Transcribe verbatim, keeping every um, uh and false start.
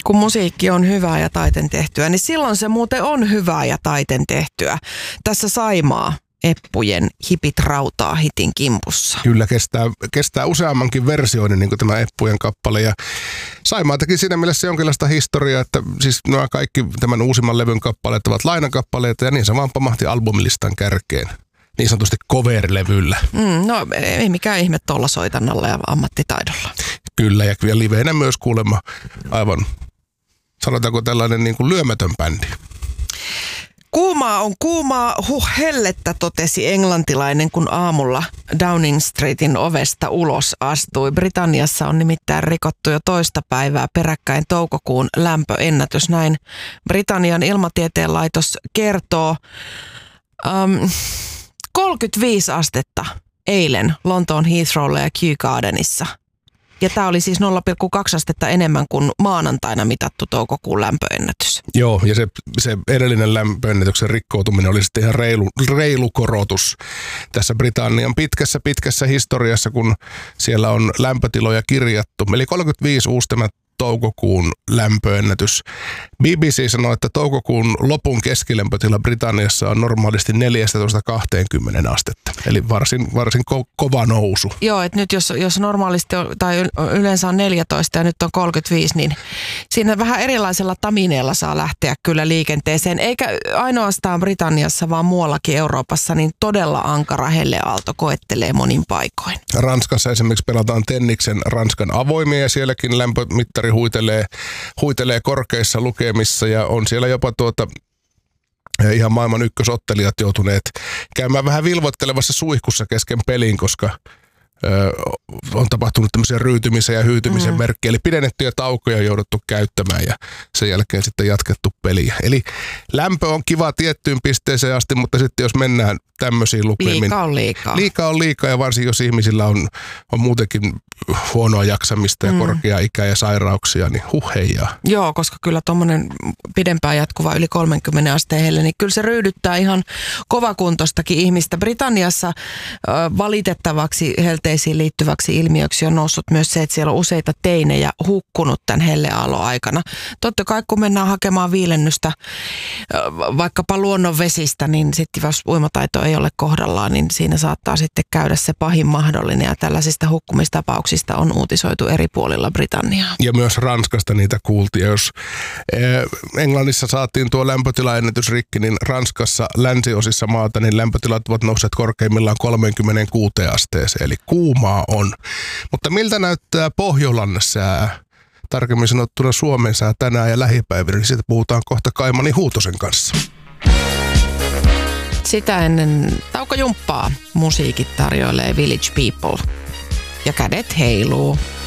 kun musiikki on hyvää ja taiten tehtyä, niin silloin se muuten on hyvää ja taiten tehtyä. Tässä Saimaa Eppujen Hipit rautaa hitin kimpussa. Kyllä, kestää, kestää useammankin versioiden niin kuin tämä Eppujen kappale. Ja Saimaa teki siinä mielessä jonkinlaista historiaa, että siis nämä kaikki tämän uusimman levyn kappaleet ovat lainakappaleita ja niin se vaan pamahti albumilistan kärkeen. Niin sanotusti cover-levyllä. Mm, no ei mikään ihme tuolla soitannalla ja ammattitaidolla. Kyllä, ja liveinä myös kuulemma aivan, sanotaanko tällainen niin kuin lyömätön bändi. Kuumaa on kuumaa, huh hellettä, totesi englantilainen, kun aamulla Downing Streetin ovesta ulos astui. Britanniassa on nimittäin rikottu jo toista päivää peräkkäin toukokuun lämpöennätys. Näin Britannian ilmatieteen laitos kertoo. Um, kolmekymmentäviisi astetta eilen Lontoon Heathrowlla ja Kew Gardenissa. Ja tämä oli siis nolla pilkku kaksi astetta enemmän kuin maanantaina mitattu toukokuun lämpöennätys. Joo, ja se, se edellinen lämpöennätyksen rikkoutuminen oli sitten ihan reilu, reilu korotus tässä Britannian pitkässä, pitkässä historiassa, kun siellä on lämpötiloja kirjattu. Eli kolmekymmentäviisi uusi tämä toukokuun lämpöennätys. B B C sanoi, että toukokuun lopun keskilämpötila Britanniassa on normaalisti neljätoista kaksikymmentä astetta. Eli varsin, varsin ko- kova nousu. Joo, että nyt jos, jos normaalisti on, tai yleensä on neljätoista ja nyt on kolmekymmentäviisi, niin siinä vähän erilaisella tamineella saa lähteä kyllä liikenteeseen. Eikä ainoastaan Britanniassa, vaan muuallakin Euroopassa, niin todella ankara helleaalto koettelee monin paikoin. Ranskassa esimerkiksi pelataan tenniksen Ranskan avoimia ja sielläkin lämpömittari huitelee, huitelee korkeissa lukemissa ja on siellä jopa tuota ihan maailman ykkösottelijat joutuneet käymään vähän vilvoittelevassa suihkussa kesken pelin, koska ö, on tapahtunut tämmöisiä ryytymisen ja hyytymisen mm. merkkejä. Eli pidennettyjä taukoja on jouduttu käyttämään ja sen jälkeen sitten jatkettu peliä. Eli lämpö on kiva tiettyyn pisteeseen asti, mutta sitten jos mennään tämmöisiin lukemiin. Liikaa on liikaa. Liikaa on liikaa ja varsinkin jos ihmisillä on, on muutenkin huonoa jaksamista ja mm. korkea ikä ja sairauksia, niin huh heijaa. Joo, koska kyllä tuommoinen pidempään jatkuva yli kolmekymmentä asteen helle, niin kyllä se ryydyttää ihan kovakuntoistakin ihmistä. Britanniassa ö, valitettavaksi helteisiin liittyväksi ilmiöksi on noussut myös se, että siellä on useita teinejä hukkunut tämän helleaallon aikana. Totta kai kun mennään hakemaan viilennystä ö, vaikkapa luonnonvesistä, niin sitten jos uimataito ei ole kohdallaan, niin siinä saattaa sitten käydä se pahin mahdollinen ja tällaisista hukkumistapauksista on uutisoitu eri puolilla Britanniaa. Ja myös Ranskasta niitä kuultiin. Jos Englannissa saatiin tuo lämpötilaennätys rikki, niin Ranskassa länsiosissa maata niin lämpötilat ovat nousseet korkeimmillaan kolmekymmentäkuusi asteeseen, eli kuumaa on. Mutta miltä näyttää Pohjolan sää? Tarkemmin sanottuna Suomen sää tänään ja lähipäivinä, niin siitä puhutaan kohta Kaimani Huutosen kanssa. Sitä ennen taukojumppaa musiikit tarjoilee Village People ja kädet heiluu.